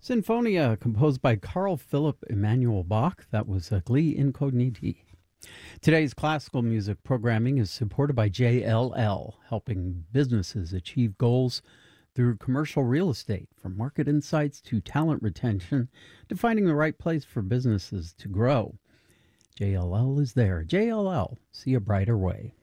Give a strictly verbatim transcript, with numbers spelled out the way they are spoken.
Sinfonia, composed by Carl Philipp Emanuel Bach. That was uh, Glee Incogniti. Today's classical music programming is supported by J L L, helping businesses achieve goals through commercial real estate, from market insights to talent retention to finding the right place for businesses to grow. J L L is there. J L L, see a brighter way.